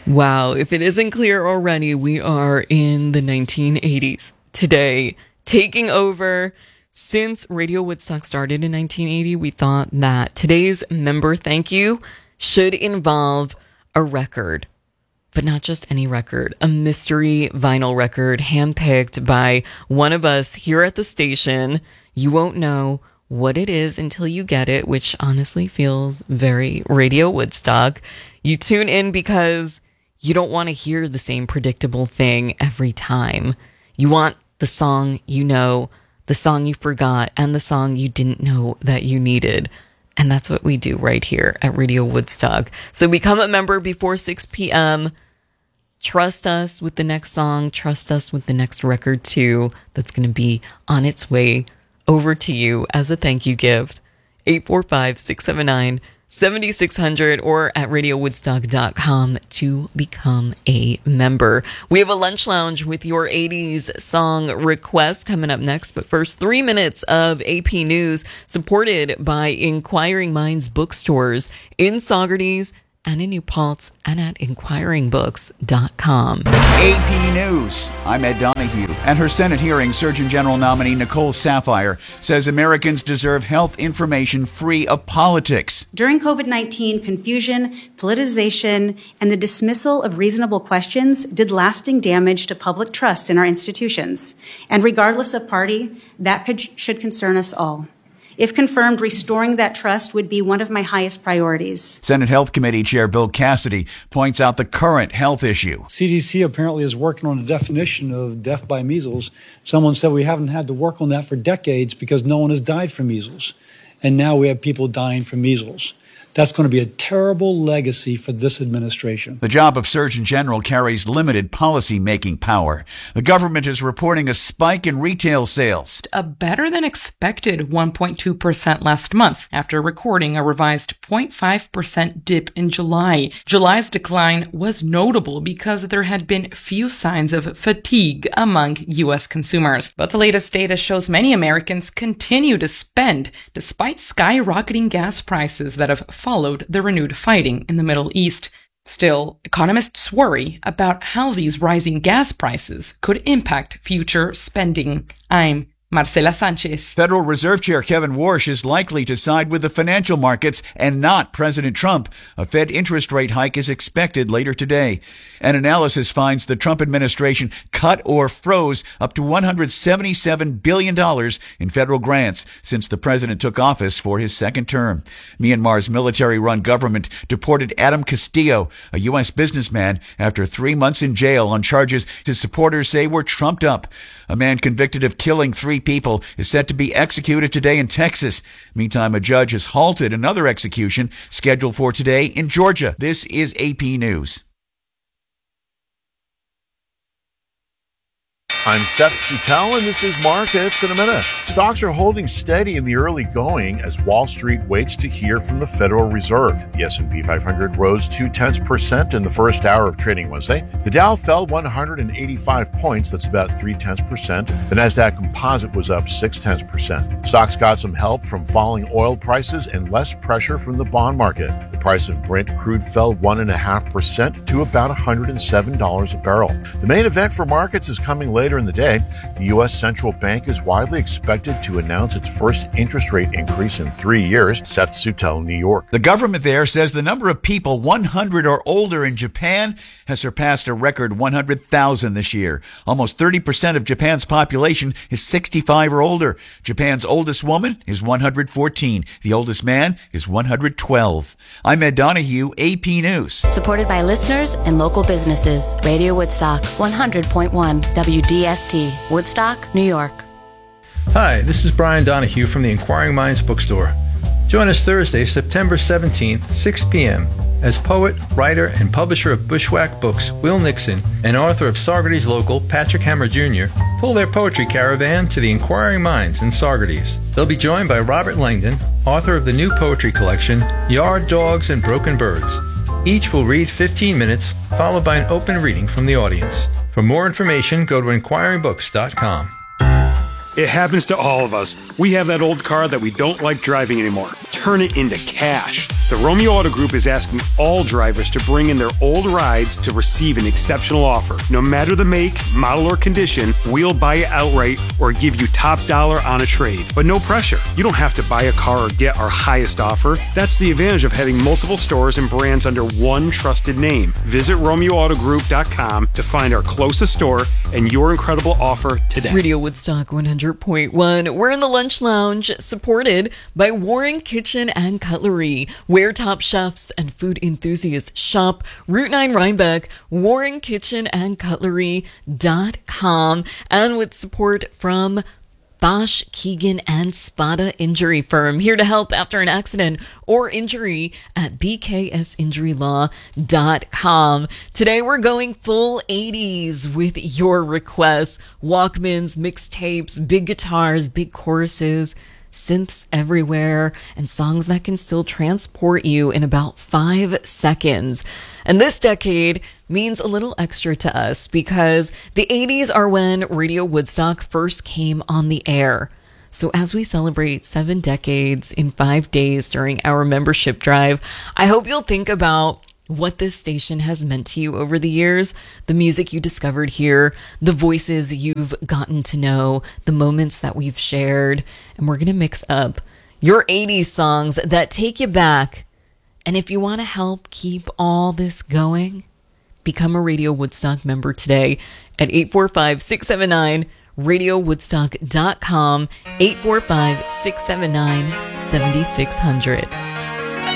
Wow, if it isn't clear already, we are in the 1980s today, taking over. Since Radio Woodstock started in 1980, we thought that today's member thank you should involve a record, but not just any record, a mystery vinyl record handpicked by one of us here at the station. You won't know what it is until you get it, which honestly feels very Radio Woodstock. You tune in because you don't want to hear the same predictable thing every time. You want the song you know, the song you forgot, and the song you didn't know that you needed. And that's what we do right here at Radio Woodstock. So become a member before 6 p.m. Trust us with the next song. Trust us with the next record, too. That's going to be on its way over to you as a thank you gift. 845-679-7600 or at radiowoodstock.com to become a member. We have a lunch lounge with your 80s song requests coming up next, but first 3 minutes of AP News supported by Inquiring Minds bookstores in Saugerties and in New Paltz and at inquiringbooks.com. AP News. I'm Ed Donahue. At her Senate hearing, Surgeon General nominee Nicole Saphier says Americans deserve health information free of politics. During COVID-19, confusion, politicization, and the dismissal of reasonable questions did lasting damage to public trust in our institutions. And regardless of party, that should concern us all. If confirmed, restoring that trust would be one of my highest priorities. Senate Health Committee Chair Bill Cassidy points out the current health issue. CDC apparently is working on a definition of death by measles. Someone said we haven't had to work on that for decades because no one has died from measles. And now we have people dying from measles. That's going to be a terrible legacy for this administration. The job of Surgeon General carries limited policy-making power. The government is reporting a spike in retail sales. A better-than-expected 1.2% last month, after recording a revised 0.5% dip in July. July's decline was notable because there had been few signs of fatigue among U.S. consumers. But the latest data shows many Americans continue to spend, despite skyrocketing gas prices that have followed the renewed fighting in the Middle East. Still, economists worry about how these rising gas prices could impact future spending. I'm Marcela Sanchez. Federal Reserve Chair Kevin Warsh is likely to side with the financial markets and not President Trump. A Fed interest rate hike is expected later today. An analysis finds the Trump administration cut or froze up to $177 billion in federal grants since the president took office for his second term. Myanmar's military-run government deported Adam Castillo, a U.S. businessman, after 3 months in jail on charges his supporters say were trumped up. A man convicted of killing 3 people is set to be executed today in Texas. Meantime, a judge has halted another execution scheduled for today in Georgia. This is AP News. I'm Seth Suttel, and this is Markets in a Minute. Stocks are holding steady in the early going as Wall Street waits to hear from the Federal Reserve. The S&P 500 rose 0.2% in the first hour of trading Wednesday. The Dow fell 185 points, that's about 0.3%. The Nasdaq Composite was up 0.6%. Stocks got some help from falling oil prices and less pressure from the bond market. The price of Brent crude fell 1.5% to about $107 a barrel. The main event for markets is coming later in the day. The U.S. Central Bank is widely expected to announce its first interest rate increase in 3 years. Seth Suttel, New York. The government there says the number of people 100 or older in Japan has surpassed a record 100,000 this year. Almost 30% of Japan's population is 65 or older. Japan's oldest woman is 114. The oldest man is 112. I'm Ed Donahue, AP News. Supported by listeners and local businesses. Radio Woodstock, 100.1 WDST, Woodstock, New York. Hi, this is Brian Donahue from the Inquiring Minds bookstore. Join us Thursday, September 17th, 6 p.m. as poet, writer, and publisher of Bushwhack Books, Will Nixon, and author of Saugerties Local, Patrick Hammer Jr., pull their poetry caravan to the Inquiring Minds in Saugerties. They'll be joined by Robert Langdon, author of the new poetry collection, Yard Dogs and Broken Birds. Each will read 15 minutes, followed by an open reading from the audience. For more information, go to inquiringbooks.com. It happens to all of us. We have that old car that we don't like driving anymore. Turn it into cash. The Romeo Auto Group is asking all drivers to bring in their old rides to receive an exceptional offer. No matter the make, model, or condition, we'll buy it outright or give you top dollar on a trade. But no pressure. You don't have to buy a car or get our highest offer. That's the advantage of having multiple stores and brands under one trusted name. Visit RomeoAutoGroup.com to find our closest store and your incredible offer today. Radio Woodstock 100.1. We're in the Lunch Lounge, supported by Warren Kitchen and Cutlery, where top chefs and food enthusiasts shop. Route 9 Rhinebeck, WarrenKitchenandCutlery.com, and with support from Bosch, Keegan, and Spada Injury Firm, here to help after an accident or injury at bksinjurylaw.com. Today we're going full 80s with your requests. Walkmans, mixtapes, big guitars, big choruses, synths everywhere, and songs that can still transport you in about 5 seconds. And this decade means a little extra to us because the 80s are when Radio Woodstock first came on the air. So as we celebrate 7 decades in 5 days during our membership drive, I hope you'll think about what this station has meant to you over the years, the music you discovered here, the voices you've gotten to know, the moments that we've shared, and we're going to mix up your 80s songs that take you back. And if you want to help keep all this going, become a Radio Woodstock member today at 845-679 RadioWoodstock.com, 845-679-7600.